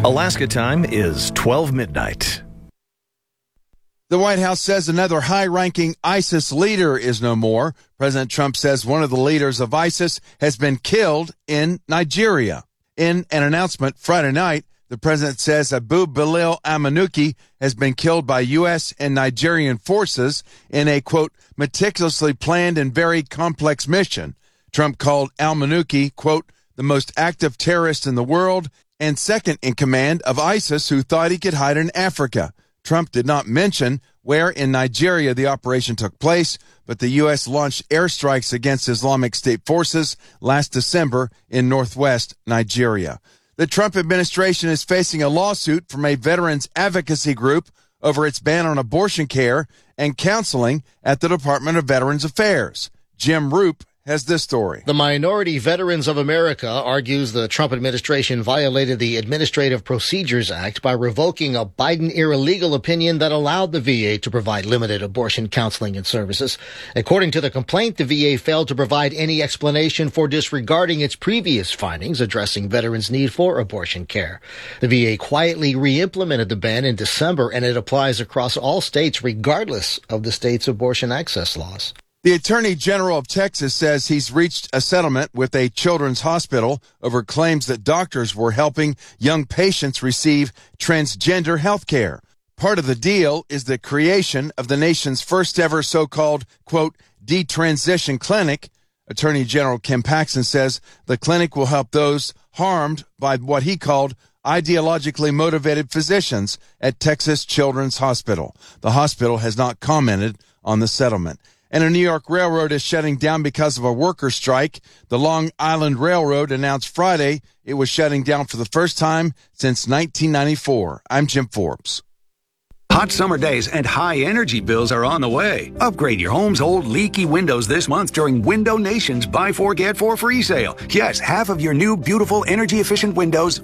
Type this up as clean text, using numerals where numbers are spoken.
Alaska time is 12 midnight. The White House says another high-ranking ISIS leader is no more. President Trump says one of the leaders of ISIS has been killed in Nigeria. In an announcement Friday night, the president says Abu Bilal al-Manuki has been killed by U.S. and Nigerian forces in a, quote, meticulously planned and very complex mission. Trump called al-Manuki, quote, the most active terrorist in the world and second in command of ISIS who thought he could hide in Africa. Trump did not mention where in Nigeria the operation took place, but the U.S. launched airstrikes against Islamic State forces last December in northwest Nigeria. The Trump administration is facing a lawsuit from a veterans advocacy group over its ban on abortion care and counseling at the Department of Veterans Affairs. Jim Roop has this story. The Minority Veterans of America argues the Trump administration violated the Administrative Procedures Act by revoking a Biden-era legal opinion that allowed the VA to provide limited abortion counseling and services. According to the complaint, the VA failed to provide any explanation for disregarding its previous findings addressing veterans' need for abortion care. The VA quietly re-implemented the ban in December, and it applies across all states regardless of the state's abortion access laws. The Attorney General of Texas says he's reached a settlement with a children's hospital over claims that doctors were helping young patients receive transgender health care. Part of the deal is the creation of the nation's first ever so-called, quote, detransition clinic. Attorney General Ken Paxton says the clinic will help those harmed by what he called ideologically motivated physicians at Texas Children's Hospital. The hospital has not commented on the settlement. And a New York railroad is shutting down because of a worker strike. The Long Island Railroad announced Friday it was shutting down for the first time since 1994. I'm Jim Forbes. Hot summer days and high energy bills are on the way. Upgrade your home's old leaky windows this month during Window Nation's Buy 4 Get 4 free sale. Yes, half of your new beautiful energy efficient windows